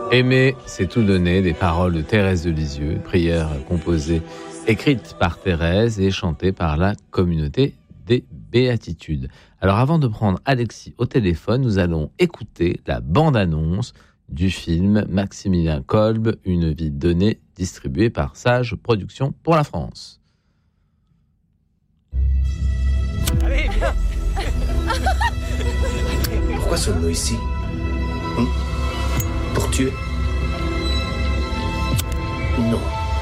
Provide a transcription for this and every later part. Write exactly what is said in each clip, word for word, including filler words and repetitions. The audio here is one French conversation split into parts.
Aimer, c'est tout donner, des paroles de Thérèse de Lisieux, une prière composée, écrite par Thérèse et chantée par la communauté des Béatitudes. Alors avant de prendre Alexis au téléphone, nous allons écouter la bande-annonce du film Maximilien Kolb, Une vie donnée, distribué par Sage Productions pour la France. Allez, viens. Pourquoi sommes-nous ici hum Pour tuer? Non.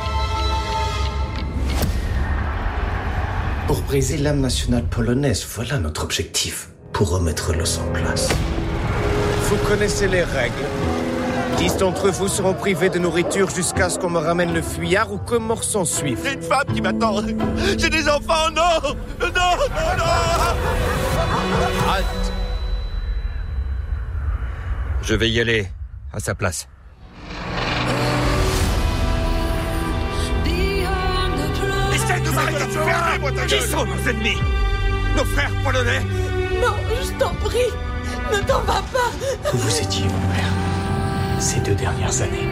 Pour briser l'âme nationale polonaise, voilà notre objectif. Pour remettre l'os en place. Vous connaissez les règles. Dix d'entre vous seront privés de nourriture jusqu'à ce qu'on me ramène le fuyard ou que mort s'en suive. J'ai une femme qui m'attend. J'ai des enfants, non. Non, non, non. Halte. Je vais y aller à sa place. Essaye de m'arrêter de fermer, moi, ta gueule. Qui sont nos ennemis? Nos frères polonais? Non, je t'en prie, ne t'en vas pas. Où vous étiez, mon père, ces deux dernières années?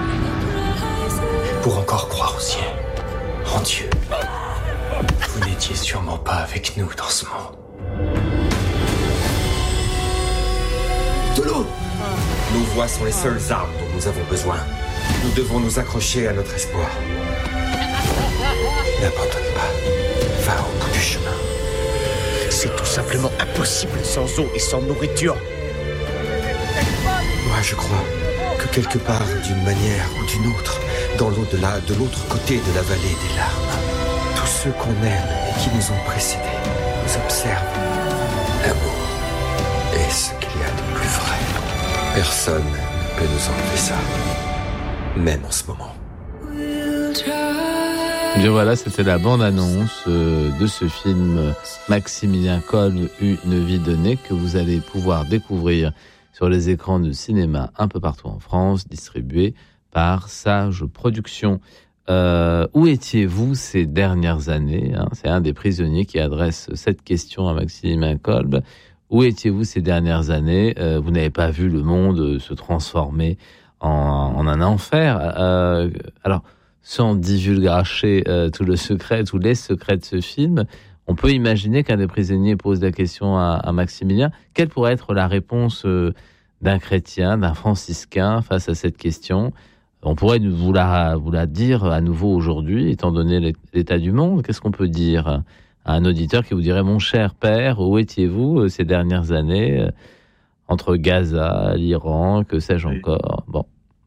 Pour encore croire au ciel, en Dieu. Vous n'étiez sûrement pas avec nous dans ce monde. Toulouse! Nos voix sont les seules armes dont nous avons besoin. Nous devons nous accrocher à notre espoir. N'abandonne pas. Va au bout du chemin. C'est tout simplement impossible sans eau et sans nourriture. Moi, je crois que quelque part, d'une manière ou d'une autre, dans l'au-delà, de l'autre côté de la vallée des larmes, tous ceux qu'on aime et qui nous ont précédés nous observent. L'amour est ce qu'il y a de plus vrai. Personne ne peut nous enlever ça, même en ce moment. Bien voilà, c'était la bande-annonce euh, de ce film Maximilien Kolb, Une vie donnée, que vous allez pouvoir découvrir sur les écrans de cinéma un peu partout en France, distribué par Sage Productions. Euh, où étiez-vous ces dernières années, hein? C'est un des prisonniers qui adresse cette question à Maximilien Kolb. Où étiez-vous ces dernières années? euh, Vous n'avez pas vu le monde se transformer en, en un enfer. Euh, alors, sans divulgacher euh, tout le secret, tous les secrets de ce film, on peut imaginer qu'un des prisonniers pose la question à, à Maximilien. Quelle pourrait être la réponse euh, d'un chrétien, d'un franciscain face à cette question? On pourrait vous la, vous la dire à nouveau aujourd'hui, étant donné l'état du monde. Qu'est-ce qu'on peut dire à un auditeur qui vous dirait « Mon cher père, où étiez-vous euh, ces dernières années euh, entre Gaza, l'Iran, que sais-je encore ?» Bon.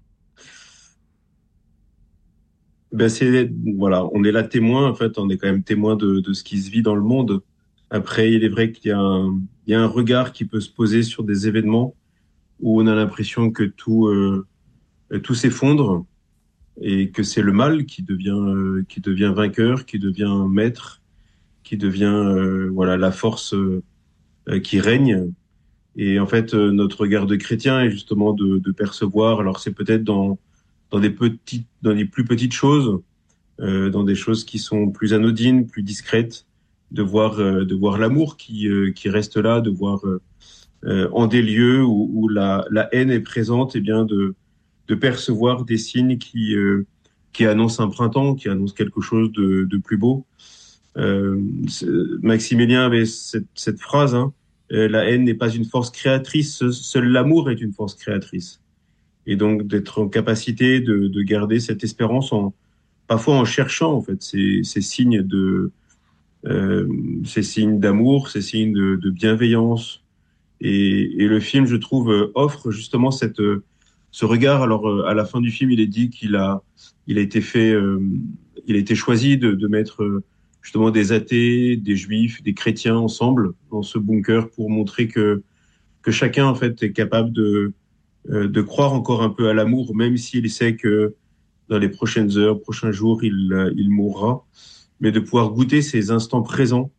Ben c'est voilà, on est là témoin en fait, on est quand même témoin de, de ce qui se vit dans le monde. Après, il est vrai qu'il y a un, il y a un regard qui peut se poser sur des événements où on a l'impression que tout euh, tout s'effondre et que c'est le mal qui devient euh, qui devient vainqueur, qui devient maître, qui devient euh, voilà la force euh, qui règne. Et en fait, euh, notre regard de chrétien est justement de, de percevoir. Alors c'est peut-être dans dans des petites, dans les plus petites choses, euh, dans des choses qui sont plus anodines, plus discrètes, de voir, euh, de voir l'amour qui, euh, qui reste là, de voir euh, en des lieux où, où la, la haine est présente, et bien de, de percevoir des signes qui, euh, qui annoncent un printemps, qui annoncent quelque chose de, de plus beau. Euh, Maximilien avait cette, cette phrase, hein, la haine n'est pas une force créatrice, seul l'amour est une force créatrice. Et donc d'être en capacité de, de garder cette espérance, en, parfois en cherchant en fait ces, ces signes de, euh, ces signes d'amour, ces signes de, de bienveillance. Et, et le film, je trouve, offre justement cette, ce regard. Alors à la fin du film, il est dit qu'il a, il a été fait, euh, il a été choisi de, de mettre justement des athées, des juifs, des chrétiens ensemble dans ce bunker pour montrer que que chacun en fait est capable de de croire encore un peu à l'amour, même s'il sait que dans les prochaines heures, prochains jours, il, il mourra, mais de pouvoir goûter ces instants présents,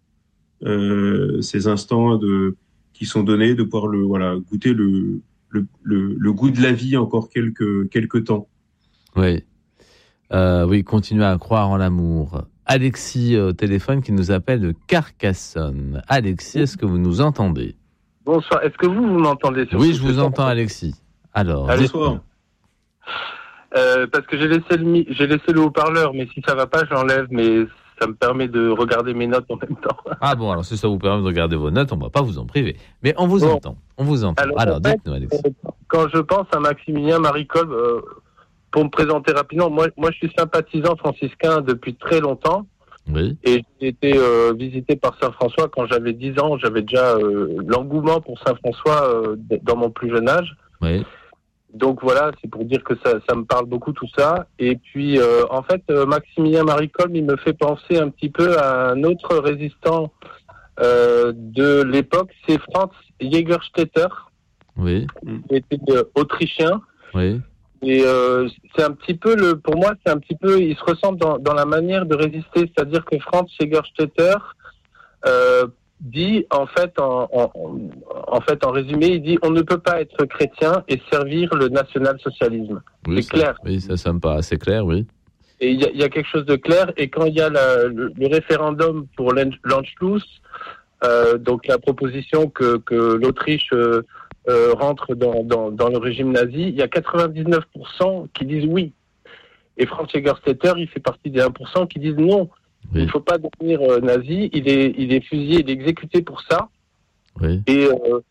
euh, ces instants de, qui sont donnés, de pouvoir le, voilà, goûter le, le, le, le goût de la vie encore quelques, quelques temps. Oui, euh, oui, continuer à croire en l'amour. Alexis au téléphone qui nous appelle de Carcassonne. Alexis, est-ce que vous nous entendez? Bonsoir, est-ce que vous, vous m'entendez? Oui, je vous entends, Alexis. Alors, bonsoir. euh, parce que j'ai laissé le mi- j'ai laissé le haut-parleur, mais si ça va pas, je l'enlève, mais ça me permet de regarder mes notes en même temps. Ah bon, alors si ça vous permet de regarder vos notes, on ne va pas vous en priver. Mais on vous Bon. entend, on vous entend. Alors, Alors, en fait, dites-nous, Alexis. euh, quand je pense à Maximilien Marie Kolb, euh, pour me présenter rapidement, moi, moi je suis sympathisant franciscain depuis très longtemps. Oui. Et j'ai été euh, visité par Saint-François quand j'avais dix ans. J'avais déjà euh, l'engouement pour Saint-François euh, dans mon plus jeune âge. Oui. Donc voilà, c'est pour dire que ça, ça me parle beaucoup tout ça. Et puis euh, en fait, euh, Maximilien Marie Kolb, il me fait penser un petit peu à un autre résistant euh, de l'époque, c'est Franz Jägerstätter, Oui. qui était euh, autrichien. Oui. Et euh, c'est un petit peu le, pour moi, c'est un petit peu, il se ressemble dans, dans la manière de résister, c'est-à-dire que Franz Jägerstätter euh, dit en fait, en, en, en fait, en résumé, il dit, on ne peut pas être chrétien et servir le national-socialisme. Oui, c'est ça, clair. Oui, ça, ça me paraît assez clair, oui. Et il y a, y a quelque chose de clair. Et quand il y a la, le, le référendum pour l'Anschluss, euh, donc la proposition que, que l'Autriche euh, Euh, rentre dans, dans, dans le régime nazi, il y a quatre-vingt-dix-neuf pour cent qui disent oui. Et Franz Jägerstätter, il fait partie des un pour cent qui disent non. Oui. Il ne faut pas devenir euh, nazi. Il est, il est fusillé, il est exécuté pour ça. Oui. Et, euh,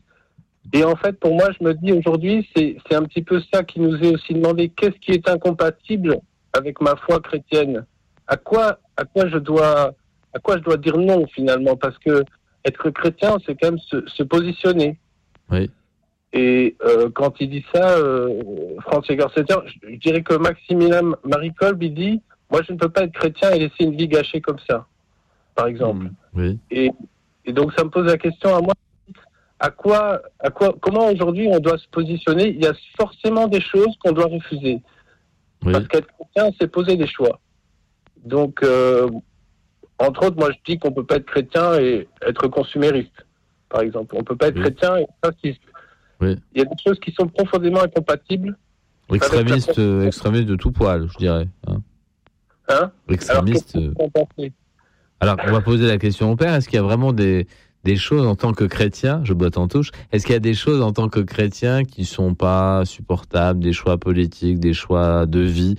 et en fait, pour moi, je me dis aujourd'hui, c'est, c'est un petit peu ça qui nous est aussi demandé. Qu'est-ce qui est incompatible avec ma foi chrétienne ? À quoi, à quoi je dois, à quoi je dois dire non finalement ? Parce que être chrétien, c'est quand même se, se positionner. Oui. Et euh, quand il dit ça, euh, Franz Jägerstätter, je, je dirais que Maximilien Marie Kolb, il dit, moi je ne peux pas être chrétien et laisser une vie gâchée comme ça, par exemple. Oui. Et, et donc ça me pose la question à moi, à quoi, à quoi, comment aujourd'hui on doit se positionner ? Il y a forcément des choses qu'on doit refuser. Oui. Parce qu'être chrétien, c'est poser des choix. Donc, euh, entre autres, moi je dis qu'on peut pas être chrétien et être consumériste. Par exemple, on peut pas être oui. chrétien et raciste. Oui. Il y a des choses qui sont profondément incompatibles. Extrémiste, euh, extrémiste de tout poil, je dirais. Hein, hein Extrémiste. Alors, euh... Alors, on va poser la question au père. Est-ce qu'il y a vraiment des, des choses en tant que chrétien, je botte en touche, est-ce qu'il y a des choses en tant que chrétien qui sont pas supportables, des choix politiques, des choix de vie,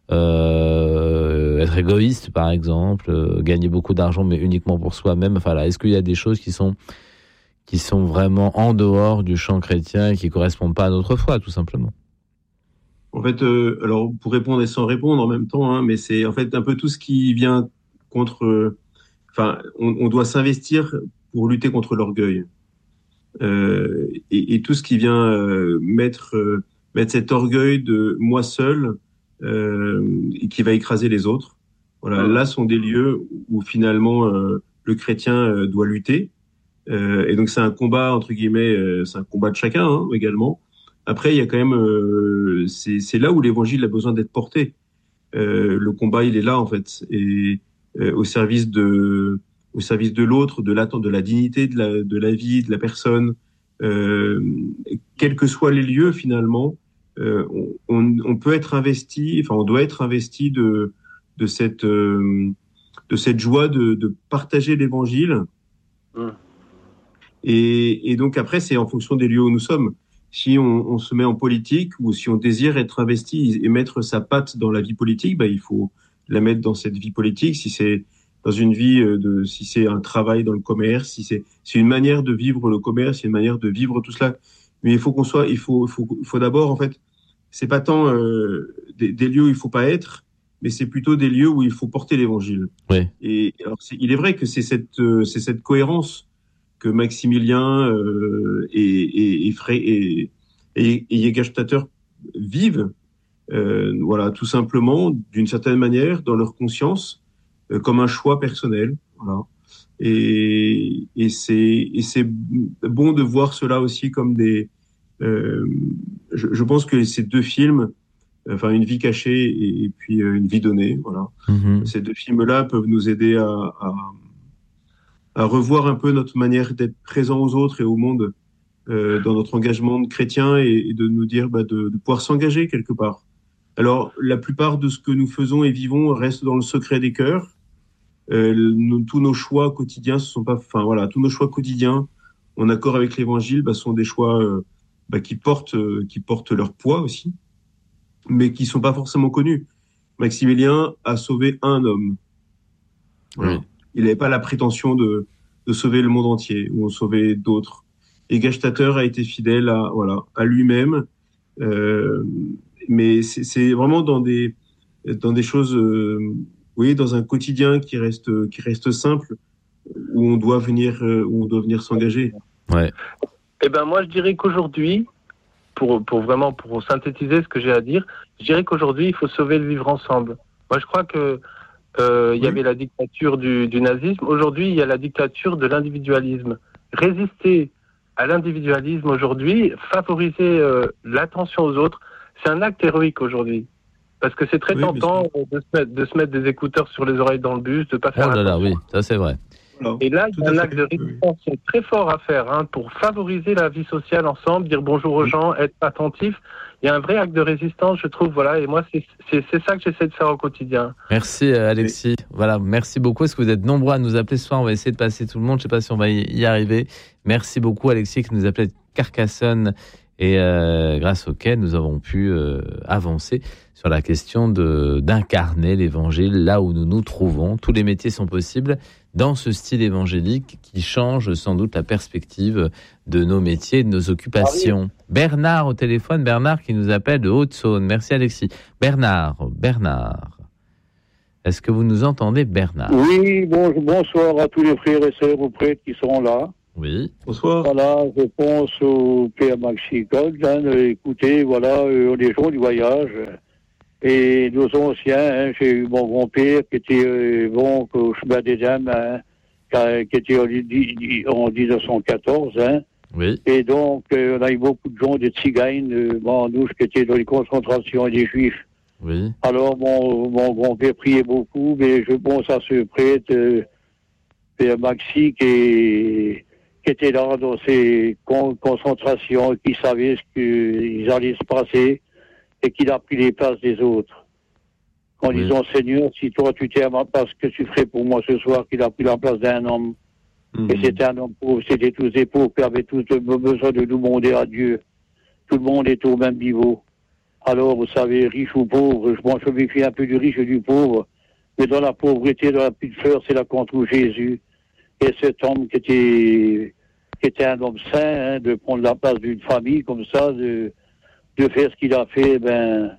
euh, être égoïste par exemple, euh, gagner beaucoup d'argent mais uniquement pour soi-même. Enfin là, est-ce qu'il y a des choses qui sont qui sont vraiment en dehors du champ chrétien et qui correspondent pas à notre foi, tout simplement? En fait, euh, alors pour répondre et sans répondre en même temps, hein, mais c'est en fait un peu tout ce qui vient contre. Euh, enfin, on, on doit s'investir pour lutter contre l'orgueil euh, et, et tout ce qui vient euh, mettre euh, mettre cet orgueil de moi seul euh, et qui va écraser les autres. Voilà, là sont des lieux où finalement euh, le chrétien euh, doit lutter. Euh, et donc c'est un combat entre guillemets, euh, c'est un combat de chacun hein, également. Après il y a quand même, euh, c'est, c'est là où l'évangile a besoin d'être porté. Euh, le combat il est là en fait, et euh, au service de, au service de l'autre, de l'attente, de la dignité de la, de la vie, de la personne, euh, quels que soient les lieux finalement, euh, on, on, on peut être investi, enfin on doit être investi de, de cette, euh, de cette joie de, de partager l'évangile. Mmh. Et, et donc après, c'est en fonction des lieux où nous sommes. Si on, on se met en politique ou si on désire être investi et mettre sa patte dans la vie politique, bah, il faut la mettre dans cette vie politique. Si c'est dans une vie de, si c'est un travail dans le commerce, si c'est, c'est une manière de vivre le commerce, c'est une manière de vivre tout cela. Mais il faut qu'on soit, il faut, il faut, il faut d'abord, en fait, c'est pas tant euh, des, des lieux où il faut pas être, mais c'est plutôt des lieux où il faut porter l'évangile. Oui. Et alors, c'est, il est vrai que c'est cette, euh, c'est cette cohérence que Maximilien euh, et, et, et, Frey, et, et, et Jägerstätter vivent, euh, voilà, tout simplement, d'une certaine manière, dans leur conscience, euh, comme un choix personnel. Voilà. Et, et, c'est, et c'est bon de voir cela aussi comme des... Euh, je, je pense que ces deux films, enfin Une vie cachée et, et puis euh, Une vie donnée, voilà, mm-hmm. Ces deux films-là peuvent nous aider à... à à revoir un peu notre manière d'être présent aux autres et au monde euh, dans notre engagement de chrétien et, et de nous dire bah, de, de pouvoir s'engager quelque part. Alors, la plupart de ce que nous faisons et vivons reste dans le secret des cœurs. Euh, nous, tous nos choix quotidiens, ce sont pas, enfin voilà, tous nos choix quotidiens en accord avec l'Évangile, bah, sont des choix euh, bah, qui portent, euh, qui portent leur poids aussi. mais qui sont pas forcément connus. Maximilien a sauvé un homme. Voilà. Oui. Il n'avait pas la prétention de, de sauver le monde entier ou de sauver d'autres. Et Gstatter a été fidèle à, voilà, à lui-même. Euh, mais c'est, c'est vraiment dans des, dans des choses, euh, oui, dans un quotidien qui reste, qui reste simple, où on doit venir, euh, où on doit venir s'engager. Ouais. Eh ben, moi, je dirais qu'aujourd'hui, pour, pour vraiment, pour synthétiser ce que j'ai à dire, je dirais qu'aujourd'hui, il faut sauver le vivre ensemble. Moi, je crois que, euh, il y oui. avait la dictature du, du nazisme. Aujourd'hui, il y a la dictature de l'individualisme. Résister à l'individualisme aujourd'hui, favoriser euh, l'attention aux autres, c'est un acte héroïque aujourd'hui. Parce que c'est très oui, tentant de se, mettre, de se mettre des écouteurs sur les oreilles dans le bus, de ne pas faire oh là là, oui, ça c'est vrai. Et là, il y a un acte de résistance oui. très fort à faire hein, pour favoriser la vie sociale ensemble, dire bonjour aux oui. gens, être attentif. Il y a un vrai acte de résistance, je trouve, voilà. Et moi, c'est, c'est, c'est ça que j'essaie de faire au quotidien. Merci, Alexis. Oui. Voilà, merci beaucoup. Est-ce que vous êtes nombreux à nous appeler ce soir? On va essayer de passer tout le monde. Je ne sais pas si on va y arriver. Merci beaucoup, Alexis, qui nous appelait de Carcassonne et euh, grâce auquel nous avons pu euh, avancer sur la question de, d'incarner l'évangile là où nous nous trouvons. Tous les métiers sont possibles dans ce style évangélique qui change sans doute la perspective de nos métiers et de nos occupations. Ah oui. Bernard au téléphone, Bernard qui nous appelle de Haute-Saône. Merci Alexis. Bernard, Bernard, est-ce que vous nous entendez, Bernard? Oui, bon, bonsoir à tous les frères et sœurs aux prêtres qui sont là. Oui. Bonsoir. Voilà, je pense au Père Maxime Kolb. Hein, écoutez, voilà, euh, on est gens du voyage. Et nos anciens, hein, j'ai eu mon grand-père qui était euh, bon au chemin des dames, hein, qui était en, en dix-neuf cent quatorze. Hein. Oui. Et donc, euh, on a eu beaucoup de gens, des tziganes, euh, bon, nous, qui étaient dans les concentrations et des juifs. Oui. Alors, mon, mon grand-père priait beaucoup, mais je pense à ce prêtre, euh, Père Maxi, qui, qui était là dans ces con- concentrations, qui savait ce qu'ils allaient se passer, et qu'il a pris les places des autres. En oui. disant, Seigneur, si toi tu t'es à ma place, que tu ferais pour moi ce soir, qu'il a pris la place d'un homme. Mmh. Et c'était un homme pauvre, c'était tous des pauvres qui avaient tous besoin de nous demander à Dieu. Tout le monde est au même niveau. Alors, vous savez, riche ou pauvre, je, bon, je me méfie un peu du riche et du pauvre, mais dans la pauvreté, dans la petite fleur, c'est là qu'on trouve Jésus. Et cet homme qui était, qui était un homme saint, hein, de prendre la place d'une famille comme ça, de, de faire ce qu'il a fait, ben,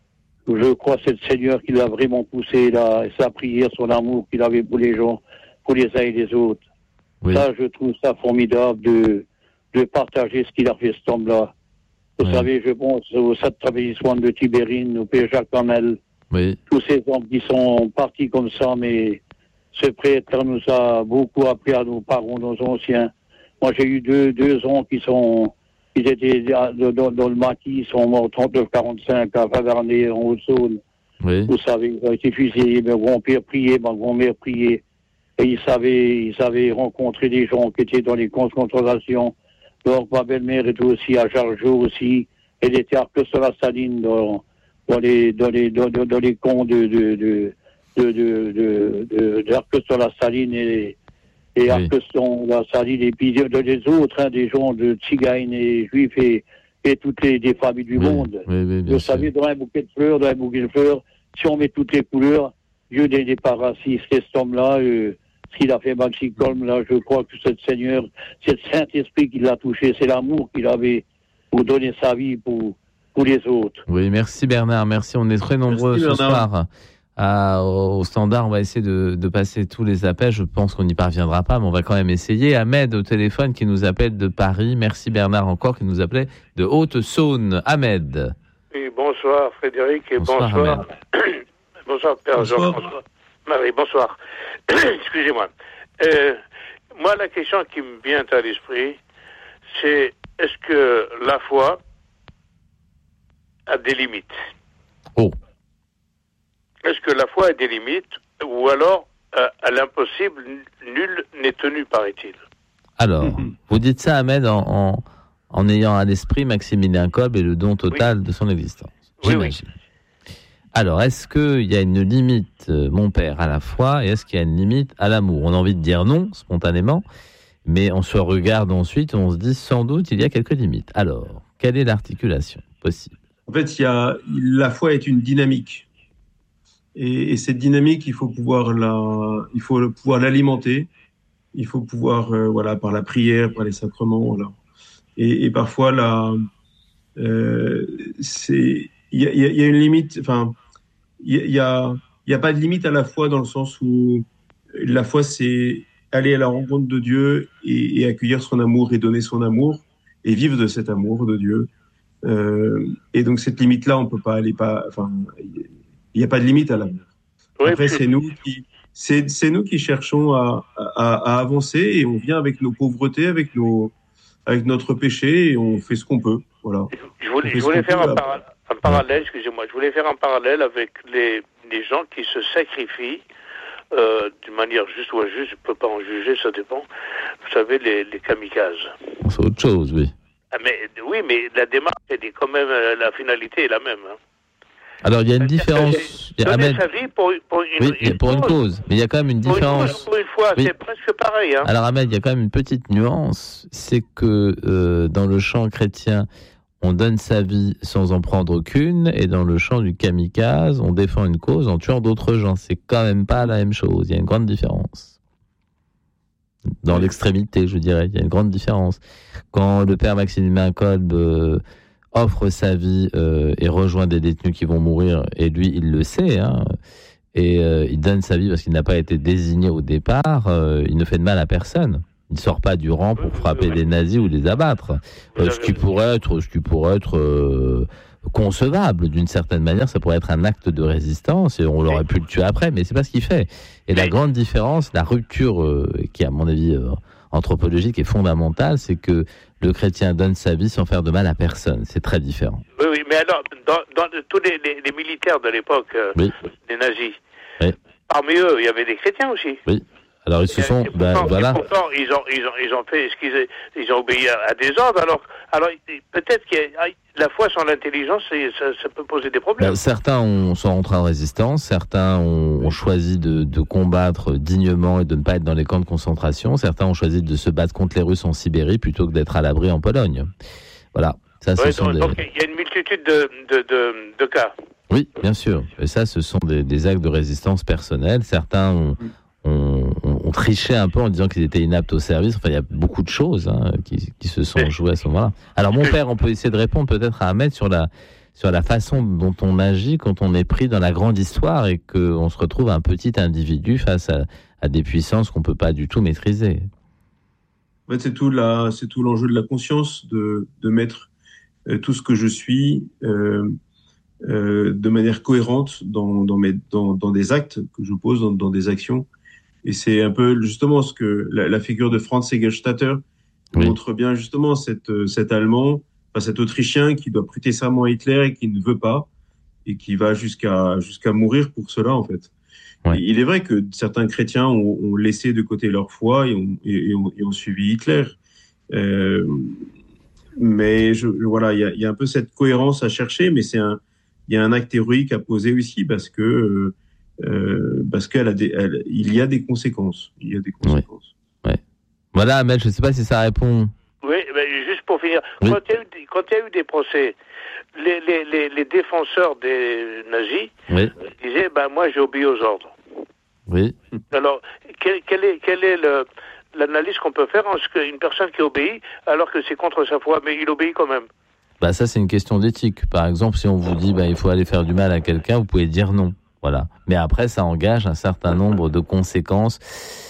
je crois que c'est le Seigneur qui l'a vraiment poussé là, et sa prière, son amour qu'il avait pour les gens, pour les uns et les autres. Oui. Ça, je trouve ça formidable de, de partager ce qu'il a fait, cet homme-là. Vous oui. savez, je pense au sept travestissement de Tibérine, au Père Jacques Hamel, oui. tous ces hommes qui sont partis comme ça, mais ce prêtre nous a beaucoup appris à nos parents, nos anciens. Moi, j'ai eu deux, deux ans qui sont, ils étaient dans, dans le maquis, ils sont morts trente-neuf quarante-cinq à Favernay, en Haute-Saône. Oui. Vous savez, ils ont été fusillés, mon grand-père priait, ma grand-mère priait. Et ils savaient, ils avaient rencontré des gens qui étaient dans les concentrations. Donc, ma belle-mère était aussi à Jargeau aussi. Elle était à Arc-sur-la-Saline dans, dans les, dans les, dans, dans les camps de, de, de, de, de, de, de, d'Arc-sur-la-Saline et, et oui. Arc-sur-la-Saline. Et puis, dans les autres, hein, des gens de tziganes et juifs et, et toutes les, des familles du oui. monde. Oui, oui, Vous savez, dans un bouquet de fleurs, dans un bouquet de fleurs, si on met toutes les couleurs, Dieu n'est pas raciste. Et cet homme-là, euh, ce qu'il a fait, Maxime Kolb, là, je crois que c'est le Seigneur, c'est le Saint-Esprit qui l'a touché, c'est l'amour qu'il avait pour donner sa vie pour, pour les autres. Oui, merci Bernard, merci. On est très nombreux merci, ce Bernard. soir à, au standard. On va essayer de, de passer tous les appels. Je pense qu'on n'y parviendra pas, mais on va quand même essayer. Ahmed au téléphone qui nous appelle de Paris. Merci Bernard encore qui nous appelait de Haute-Saône. Ahmed. Oui, bonsoir Frédéric et bonsoir. Bonsoir, bonsoir Père bonsoir. Jean-François. Marie, bonsoir. Excusez-moi. Euh, moi, la question qui me vient à l'esprit, c'est est-ce que la foi a des limites? Oh. Est-ce que la foi a des limites ou alors, euh, à l'impossible, nul n'est tenu, paraît-il? Alors, mm-hmm. vous dites ça, Ahmed, en, en, en ayant à l'esprit Maximilien Kolb et le don total oui. de son existence. Oui, j'imagine. Oui. Alors, est-ce qu'il y a une limite, euh, mon père, à la foi, et est-ce qu'il y a une limite à l'amour? On a envie de dire non, spontanément, mais on se regarde ensuite et on se dit sans doute il y a quelques limites. Alors, quelle est l'articulation possible? en fait, il y a, la foi est une dynamique. Et, et cette dynamique, il faut pouvoir la, il faut pouvoir l'alimenter. Il faut pouvoir, euh, voilà, par la prière, par les sacrements, voilà. Et, et parfois, là, euh, c'est, il y a, y a une limite. Enfin, il y a, il y a, il y a pas de limite à la foi dans le sens où la foi, c'est aller à la rencontre de Dieu et, et accueillir son amour et donner son amour et vivre de cet amour de Dieu. Euh, et donc cette limite-là, on peut pas aller pas. Enfin, il n'y a pas de limite à l'amour. Oui, Après, c'est nous qui, c'est, c'est nous qui cherchons à, à, à avancer et on vient avec nos pauvretés, avec nos, avec notre péché et on fait ce qu'on peut. Voilà. Je voulais, je voulais faire un, para- un parallèle, excusez-moi, je voulais faire un parallèle avec les, les gens qui se sacrifient euh, d'une manière juste ou injuste. Je ne peux pas en juger, ça dépend. Vous savez, les, les kamikazes. C'est autre chose, oui. Ah, mais, oui, mais la démarche, elle est quand même, la finalité est la même. Hein. Alors, il y a une différence. Donner Ahmed... sa vie pour, pour, une, oui, une pour cause. une cause. Mais il y a quand même une pour différence. Une cause, pour une fois, oui. C'est presque pareil. Hein. Alors, Ahmed, il y a quand même une petite nuance. C'est que euh, dans le champ chrétien, on donne sa vie sans en prendre aucune. Et dans le champ du kamikaze, on défend une cause en tuant d'autres gens. C'est quand même pas la même chose. Il y a une grande différence. Dans l'extrémité, je dirais, il y a une grande différence. Quand le père Maximilien Kolb euh, offre sa vie euh, et rejoint des détenus qui vont mourir, et lui, il le sait, hein, et euh, il donne sa vie parce qu'il n'a pas été désigné au départ, euh, il ne fait de mal à personne. Il ne sort pas du rang pour frapper les nazis ou les abattre. Euh, ce qui pourrait être, ce qui pourrait être euh, concevable d'une certaine manière, ça pourrait être un acte de résistance et on l'aurait pu le tuer après, mais c'est pas ce qu'il fait. Et la grande différence, la rupture euh, qui, à mon avis, euh, anthropologique est fondamentale, c'est que le chrétien donne sa vie sans faire de mal à personne. C'est très différent. Oui, oui, mais alors, dans, dans tous les, les, les militaires de l'époque, euh, oui. les nazis, oui. parmi eux, il y avait des chrétiens aussi. Oui. Alors ils se sont, et pourtant, ben, voilà. Pourtant, ils ont, ils ont, ils ont fait ce qu'ils, ils ont obéi à, à des ordres. Alors, alors peut-être que la foi sans l'intelligence, ça, ça peut poser des problèmes. Ben, certains ont, sont rentrés en résistance, certains ont, ont choisi de, de combattre dignement et de ne pas être dans les camps de concentration. Certains ont choisi de se battre contre les Russes en Sibérie plutôt que d'être à l'abri en Pologne. Voilà. Ça, ce ouais, sont donc, des... donc il y a une multitude de, de, de, de cas. Oui, bien sûr. Et ça, ce sont des, des actes de résistance personnelle. Certains ont On, on, on trichait un peu en disant qu'ils étaient inaptes au service. Enfin, il y a beaucoup de choses hein, qui, qui se sont jouées à ce moment-là. Alors, mon père, on peut essayer de répondre peut-être à Ahmed sur la, sur la façon dont on agit quand on est pris dans la grande histoire et qu'on se retrouve un petit individu face à, à des puissances qu'on ne peut pas du tout maîtriser. En fait, c'est tout, la, c'est tout l'enjeu de la conscience, de, de mettre euh, tout ce que je suis euh, euh, de manière cohérente dans, dans, mes, dans, dans des actes que je pose, dans, dans des actions. Et c'est un peu justement ce que la, la figure de Franz Segelstatter oui. montre bien justement cette, cet Allemand, enfin cet Autrichien qui doit prêter serment à Hitler et qui ne veut pas et qui va jusqu'à jusqu'à mourir pour cela en fait. Ouais. Il est vrai que certains chrétiens ont, ont laissé de côté leur foi et ont, et, et ont, et ont suivi Hitler. Euh, mais je, voilà, il y a, y a un peu cette cohérence à chercher, mais c'est un, il y a un acte héroïque à poser aussi parce que euh, Euh, parce qu'il y a des conséquences. Il y a des conséquences. Ouais. Ouais. Voilà, Ahmed, je ne sais pas si ça répond. Oui, mais juste pour finir, oui. quand il y a eu, quand il y a eu des procès, les, les, les, les défenseurs des nazis oui. disaient ben, moi j'ai obéi aux ordres. Oui. Alors, quelle quel est, quel est le, l'analyse qu'on peut faire en ce qu'une personne qui obéit alors que c'est contre sa foi, mais il obéit quand même? Bah, ça, c'est une question d'éthique. Par exemple, si on vous dit bah, il faut aller faire du mal à quelqu'un, vous pouvez dire non. Voilà. Mais après, ça engage un certain nombre de conséquences.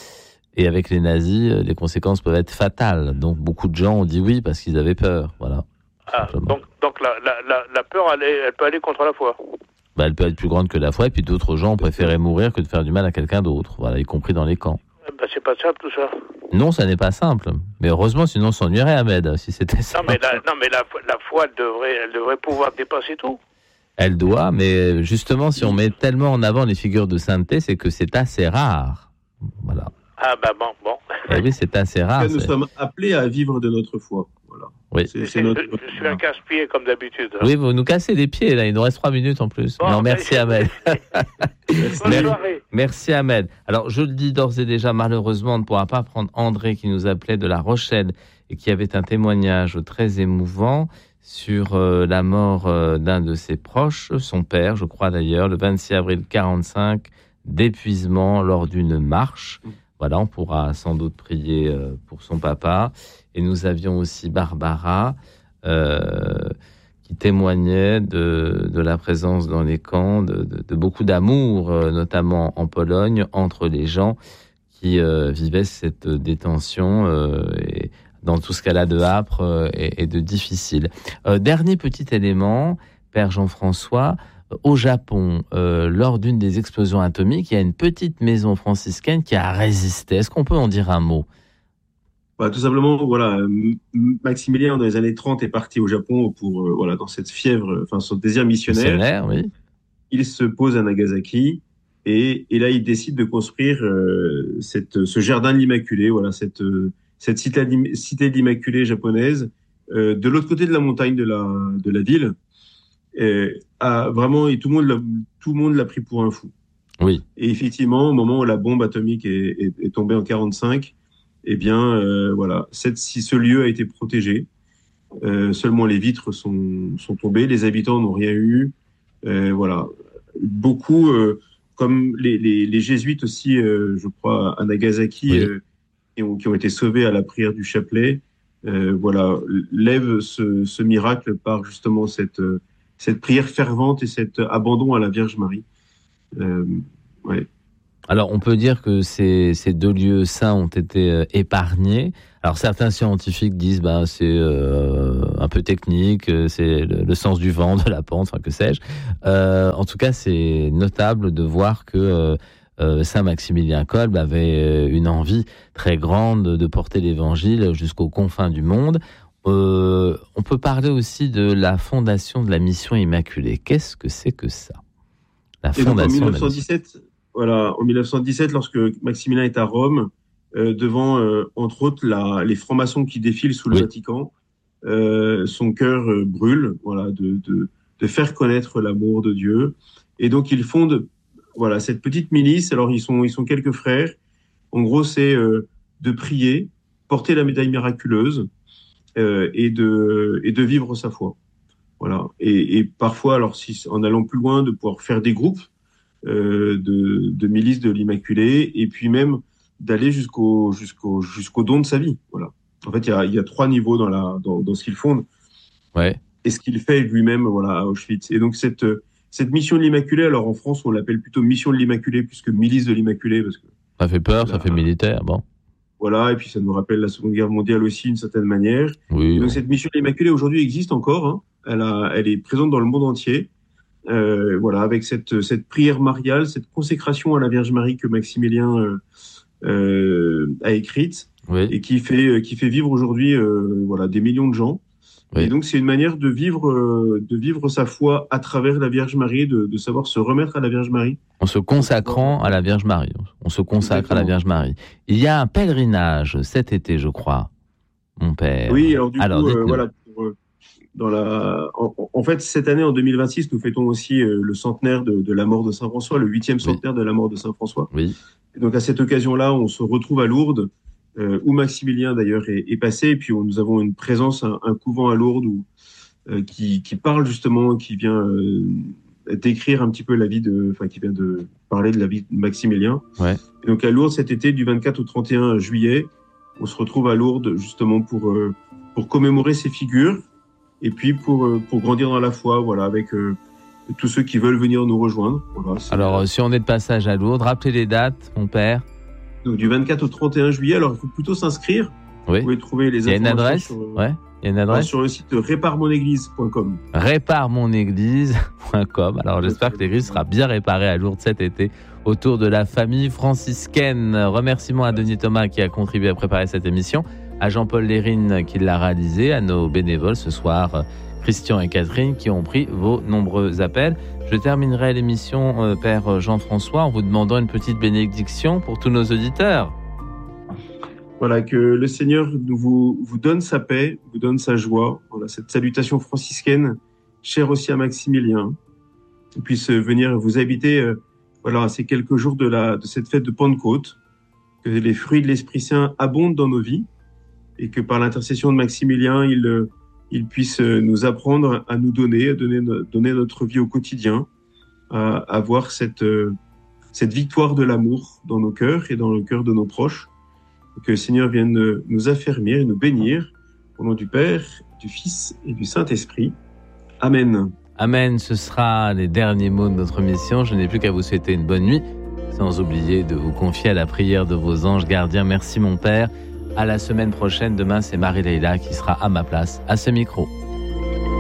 Et avec les nazis, les conséquences peuvent être fatales. Donc, beaucoup de gens ont dit oui parce qu'ils avaient peur. Voilà. Ah, donc, donc la, la, la, la peur, elle, est, elle peut aller contre la foi. Bah, elle peut être plus grande que la foi. Et puis, d'autres gens ont préféré mourir que de faire du mal à quelqu'un d'autre. Voilà, y compris dans les camps. Bah, c'est pas simple, tout ça. Non, ça n'est pas simple. Mais heureusement, sinon, on s'ennuierait, Ahmed, si c'était ça. Non, mais la, non, mais la, la foi, elle devrait, elle devrait pouvoir dépasser tout. Elle doit, mais justement, si on met tellement en avant les figures de sainteté, c'est que c'est assez rare. Voilà. Ah bah bon, bon. Et oui, c'est assez rare. Nous c'est... sommes appelés à vivre de notre foi. Voilà. Oui. C'est, c'est notre... je, je suis un casse-pied comme d'habitude. Hein. Oui, vous nous cassez les pieds, là. Il nous reste trois minutes en plus. Bon, non, merci mais... Ahmed. Bonne soirée. Merci Ahmed. Alors, je le dis d'ores et déjà, malheureusement, on ne pourra pas prendre André qui nous appelait de La Rochelle et qui avait un témoignage très émouvant sur euh, la mort euh, d'un de ses proches, son père, je crois d'ailleurs, le vingt-six avril quarante-cinq, d'épuisement lors d'une marche. Voilà, on pourra sans doute prier euh, pour son papa. Et nous avions aussi Barbara, euh, qui témoignait de, de la présence dans les camps, de, de, de beaucoup d'amour, euh, notamment en Pologne, entre les gens qui euh, vivaient cette détention euh, et dans tout ce qu'elle a de âpre euh, et, et de difficile. Euh, dernier petit élément, Père Jean-François, au Japon, euh, lors d'une des explosions atomiques, il y a une petite maison franciscaine qui a résisté. Est-ce qu'on peut en dire un mot ? Bah, tout simplement, voilà, Maximilien, dans les années trente, est parti au Japon pour, euh, voilà, dans cette fièvre, enfin, son désir missionnaire. Missionnaire, oui. Il se pose à Nagasaki et, et là, il décide de construire euh, cette, ce jardin de l'Immaculée, voilà, cette, euh, cette cité de l'Immaculée japonaise, euh, de l'autre côté de la montagne de la, de la ville. Et, a vraiment, et tout le monde l'a, tout le monde l'a pris pour un fou. Oui. Et effectivement, au moment où la bombe atomique est, est, est tombée en quarante-cinq, eh bien, euh, voilà, cette, si ce lieu a été protégé, euh, seulement les vitres sont, sont tombées, les habitants n'ont rien eu, euh, voilà. Beaucoup, euh, comme les, les, les jésuites aussi, euh, je crois, à Nagasaki, oui. euh, qui, ont, qui ont été sauvés à la prière du chapelet, euh, voilà, lèvent ce, ce miracle par justement cette cette prière fervente et cet abandon à la Vierge Marie. Euh, ouais. Alors, on peut dire que ces, ces deux lieux saints ont été euh, épargnés. Alors, certains scientifiques disent bah c'est euh, un peu technique, c'est le, le sens du vent, de la pente, enfin que sais-je. Euh, en tout cas, c'est notable de voir que euh, euh, Saint Maximilien Kolbe avait une envie très grande de porter l'Évangile jusqu'aux confins du monde. Euh, on peut parler aussi de la fondation de la Mission Immaculée. Qu'est-ce que c'est que ça ? La fondation. Donc, en dix-neuf cent dix-sept, de la mission. Voilà, en dix-neuf cent dix-sept, lorsque Maximilien est à Rome, euh, devant, euh, entre autres, la, les francs-maçons qui défilent sous le oui. Vatican, euh, son cœur euh, brûle, voilà, de, de, de faire connaître l'amour de Dieu. Et donc, il fonde, voilà, cette petite milice. Alors, ils sont, ils sont quelques frères. En gros, c'est euh, de prier, porter la médaille miraculeuse, Euh, et de et de vivre sa foi, voilà. Et, et parfois, alors si en allant plus loin, de pouvoir faire des groupes euh, de de milices de l'Immaculée, et puis même d'aller jusqu'au jusqu'au jusqu'au don de sa vie, voilà. En fait, il y a il y a trois niveaux dans la dans dans ce qu'il fonde. Ouais. Et ce qu'il fait lui-même, voilà, à Auschwitz. Et donc cette cette mission de l'Immaculée, alors en France, on l'appelle plutôt mission de l'Immaculée plus que milice de l'Immaculée, parce que ça fait peur, ça fait militaire, bon. Voilà, et puis ça nous rappelle la Seconde Guerre mondiale aussi, d'une certaine manière. Oui, donc oui. cette mission de l'Immaculée aujourd'hui existe encore. Hein. Elle, a, elle est présente dans le monde entier. Euh, voilà, avec cette, cette prière mariale, cette consécration à la Vierge Marie que Maximilien euh, euh, a écrite, oui. et qui fait, qui fait vivre aujourd'hui euh, voilà, des millions de gens. Oui. Et donc c'est une manière de vivre, euh, de vivre sa foi à travers la Vierge Marie, de, de savoir se remettre à la Vierge Marie. En se consacrant à la Vierge Marie. On se consacre Exactement. à la Vierge Marie. Il y a un pèlerinage cet été, je crois, mon père. Oui, alors du alors, coup, euh, voilà. Pour, euh, dans la, en, en fait, cette année, en deux mille vingt-six, nous fêtons aussi euh, le centenaire de, de la mort de Saint François, le huitième centenaire oui. de la mort de Saint François. Oui. Et donc à cette occasion-là, on se retrouve à Lourdes. Euh, où Maximilien d'ailleurs est, est passé, et puis où nous avons une présence, un, un couvent à Lourdes où, euh, qui, qui parle justement, qui vient euh, décrire un petit peu la vie de, enfin qui vient de parler de la vie de Maximilien. Ouais. Et donc à Lourdes cet été, du vingt-quatre au trente et un juillet, on se retrouve à Lourdes justement pour euh, pour commémorer ces figures et puis pour euh, pour grandir dans la foi, voilà, avec euh, tous ceux qui veulent venir nous rejoindre. Voilà, alors euh, si on est de passage à Lourdes, rappelez les dates, mon père. Donc, du vingt-quatre au trente et un juillet, alors il faut plutôt s'inscrire. Oui. Vous pouvez trouver les il y a une adresse sur, euh, ouais. Il y a une adresse sur le site répare mon église point com. répare mon église point com. Alors j'espère que l'église sera bien réparée à Lourdes cet été autour de la famille franciscaine. Remerciements à Denis Thomas qui a contribué à préparer cette émission, à Jean-Paul Lérine qui l'a réalisé, à nos bénévoles ce soir, Christian et Catherine, qui ont pris vos nombreux appels. Je terminerai l'émission, euh, Père Jean-François, en vous demandant une petite bénédiction pour tous nos auditeurs. Voilà, que le Seigneur vous, vous donne sa paix, vous donne sa joie. Voilà, cette salutation franciscaine, chère aussi à Maximilien, puisse venir vous habiter euh, voilà, à ces quelques jours de, la, de cette fête de Pentecôte, que les fruits de l'Esprit Saint abondent dans nos vies, et que par l'intercession de Maximilien, il, il puisse nous apprendre à nous donner, à donner, donner notre vie au quotidien, à avoir cette, cette victoire de l'amour dans nos cœurs et dans le cœur de nos proches. Et que le Seigneur vienne nous affermir et nous bénir au nom du Père, du Fils et du Saint-Esprit. Amen. Amen, ce sera les derniers mots de notre mission. Je n'ai plus qu'à vous souhaiter une bonne nuit, sans oublier de vous confier à la prière de vos anges gardiens. Merci mon Père. À la semaine prochaine. Demain, c'est Marie-Leila qui sera à ma place, à ce micro.